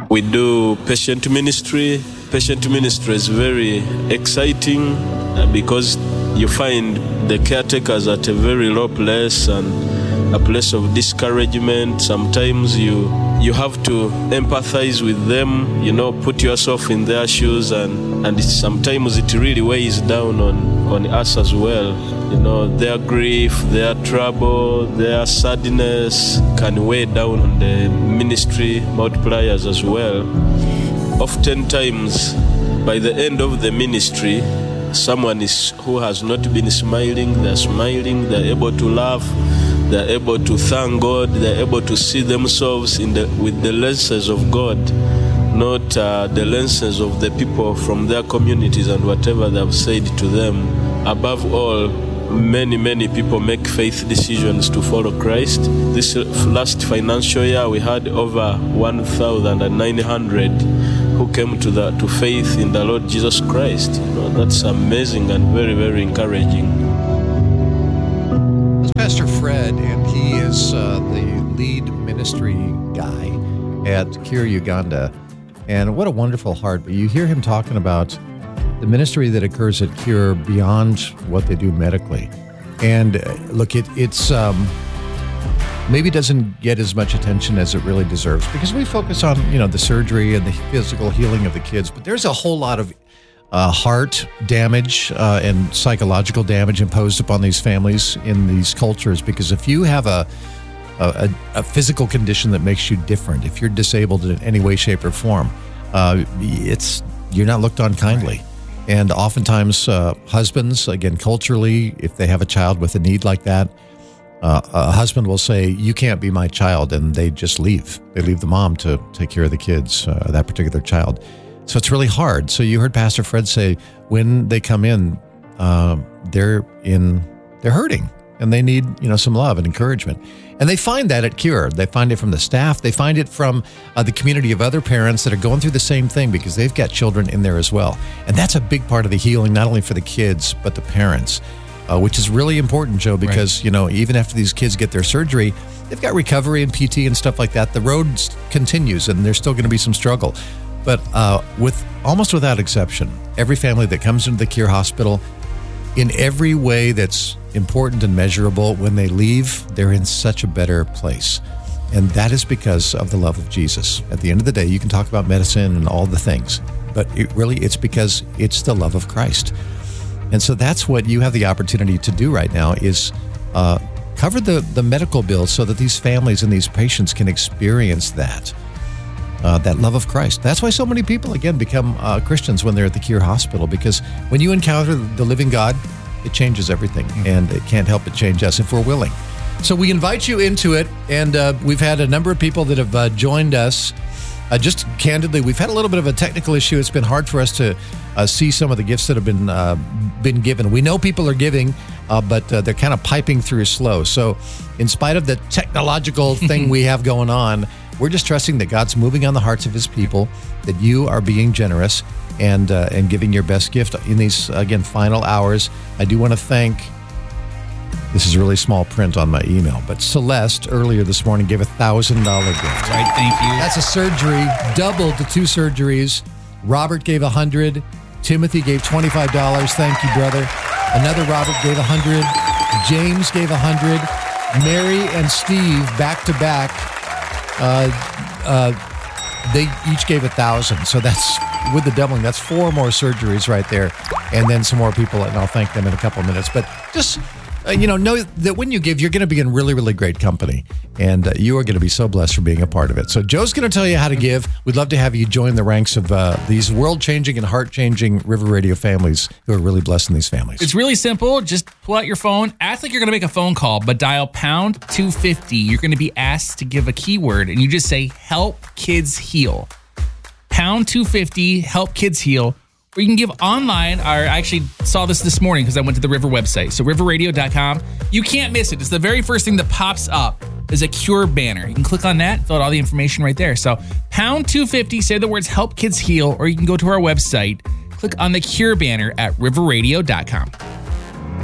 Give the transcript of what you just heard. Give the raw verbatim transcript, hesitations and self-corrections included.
We do patient ministry. Patient ministry is very exciting uh, because you find the caretakers at a very low place and a place of discouragement. Sometimes you you have to empathize with them, you know, put yourself in their shoes, and, and it, sometimes it really weighs down on, on us as well. You know, their grief, their trouble, their sadness can weigh down on the ministry multipliers as well. Oftentimes, by the end of the ministry, someone is who has not been smiling, they're smiling, they're able to laugh, they're able to thank God, they're able to see themselves in the with the lenses of God, not uh, the lenses of the people from their communities and whatever they've said to them. Above all, many, many people make faith decisions to follow Christ. This last financial year, we had over one thousand nine hundred who came to the to faith in the Lord Jesus Christ. You know, that's amazing and very, very encouraging. That's Pastor Fred, and he is uh, the lead ministry guy at Cure Uganda. And what a wonderful heart. But you hear him talking about the ministry that occurs at Cure beyond what they do medically. And uh, look, it, it's um, maybe doesn't get as much attention as it really deserves because we focus on, you know, the surgery and the physical healing of the kids. But there's a whole lot of uh, heart damage uh, and psychological damage imposed upon these families in these cultures. Because if you have a a, a physical condition that makes you different, if you're disabled in any way, shape, or form, uh, it's you're not looked on kindly. Right. And oftentimes, uh, husbands, again, culturally, if they have a child with a need like that, uh, a husband will say, "You can't be my child," and they just leave. They leave the mom to take care of the kids, uh, that particular child. So it's really hard. So you heard Pastor Fred say, when they come in, uh, they're in, they're hurting, and they need, you know, some love and encouragement. And they find that at Cure. They find it from the staff. They find it from uh, the community of other parents that are going through the same thing because they've got children in there as well. And that's a big part of the healing, not only for the kids, but the parents, uh, which is really important, Joe, because, right. you know, even after these kids get their surgery, they've got recovery and P T and stuff like that. The road continues, and there's still going to be some struggle. But uh, with almost without exception, every family that comes into the Cure Hospital, in every way that's important and measurable, when they leave, they're in such a better place. And that is because of the love of Jesus. At the end of the day, you can talk about medicine and all the things, but it really, it's because it's the love of Christ. And so that's what you have the opportunity to do right now is uh, cover the, the medical bills so that these families and these patients can experience that. Uh, that love of Christ. That's why so many people, again, become uh, Christians when they're at the Cure Hospital, because when you encounter the living God, it changes everything, and it can't help but change us if we're willing. So we invite you into it, and uh, we've had a number of people that have uh, joined us. Uh, just candidly, we've had a little bit of a technical issue. It's been hard for us to uh, see some of the gifts that have been uh, been given. We know people are giving, uh, but uh, they're kind of piping through slow. So in spite of the technological thing we have going on, we're just trusting that God's moving on the hearts of his people, that you are being generous and uh, and giving your best gift in these, again, final hours. I do want to thank, this is really small print on my email, but Celeste earlier this morning gave a one thousand dollars gift. Right, thank you. That's a surgery, doubled to two surgeries. Robert gave one hundred dollars. Timothy gave twenty-five dollars. Thank you, brother. Another Robert gave one hundred dollars. James gave one hundred dollars. Mary and Steve, back to back, Uh, uh, they each gave a thousand. So that's, with the doubling, that's four more surgeries right there. And then some more people, and I'll thank them in a couple of minutes. But just, uh, you know, know that when you give, you're going to be in really, really great company. And uh, you are going to be so blessed for being a part of it. So Joe's going to tell you how to give. We'd love to have you join the ranks of uh, these world-changing and heart-changing River Radio families who are really blessing these families. It's really simple. Just pull out your phone, act like you're going to make a phone call, but dial pound two fifty. You're going to be asked to give a keyword, and you just say, help kids heal. Pound two fifty, help kids heal. Or you can give online. I actually saw this this morning because I went to the River website. So river radio dot com. You can't miss it. It's the very first thing that pops up is a Cure banner. You can click on that, fill out all the information right there. So pound two fifty, say the words help kids heal, or you can go to our website, click on the Cure banner at river radio dot com.